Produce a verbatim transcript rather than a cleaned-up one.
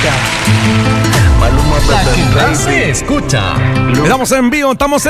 Maluma, La Pepe, que más baby. se escucha. Estamos en vivo, estamos en